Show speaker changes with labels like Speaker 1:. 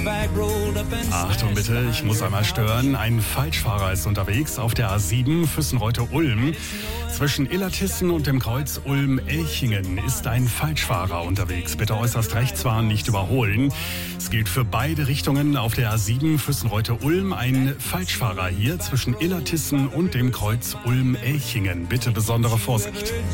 Speaker 1: Achtung bitte, ich muss einmal stören. Ein Falschfahrer ist unterwegs auf der A7 Füssenreute-Ulm. Zwischen Illertissen und dem Kreuz Ulm-Elchingen ist ein Falschfahrer unterwegs. Bitte äußerst rechts fahren, nicht überholen. Es gilt für beide Richtungen auf der A7 Füssenreute-Ulm. Ein Falschfahrer hier zwischen Illertissen und dem Kreuz Ulm-Elchingen. Bitte besondere Vorsicht.